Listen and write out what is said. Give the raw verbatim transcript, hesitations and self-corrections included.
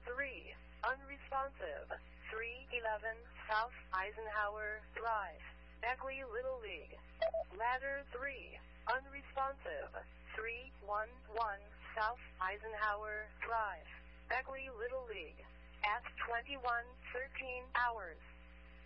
three, unresponsive. three eleven South Eisenhower Drive, Beckley Little League. Ladder three, unresponsive. three one one South Eisenhower Drive, Beckley Little League. At twenty-one thirteen hours.